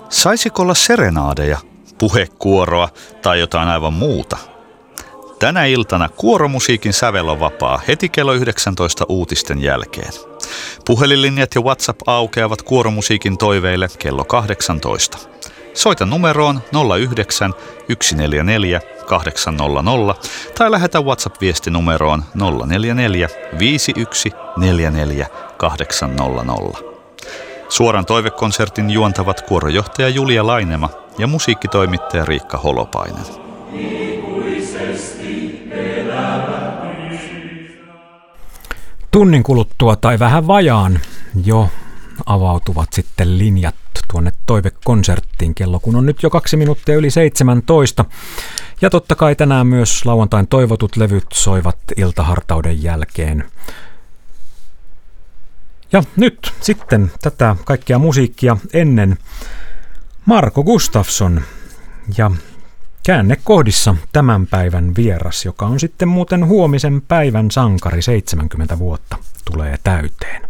Saisiko olla serenaadeja, puhekuoroa tai jotain aivan muuta? Tänä iltana kuoromusiikin sävel on vapaa heti kello 19 uutisten jälkeen. Puhelinlinjat ja WhatsApp aukeavat kuoromusiikin toiveille kello 18. Soita numeroon 09 144 800 tai lähetä WhatsApp-viesti numeroon 044 51 44 800. Suoran toivekonsertin juontavat kuorojohtaja Julia Lainema ja musiikkitoimittaja Riikka Holopainen. Tunnin kuluttua tai vähän vajaan jo avautuvat sitten linjat tuonne toivekonserttiin kello, kun on nyt jo 2 minuuttia yli 17. Ja totta kai tänään myös lauantain toivotut levyt soivat iltahartauden jälkeen. Ja nyt sitten tätä kaikkea musiikkia ennen Marco Gustafsson ja käännekohdissa tämän päivän vieras, joka on sitten muuten huomisen päivän sankari, 70 vuotta tulee täyteen.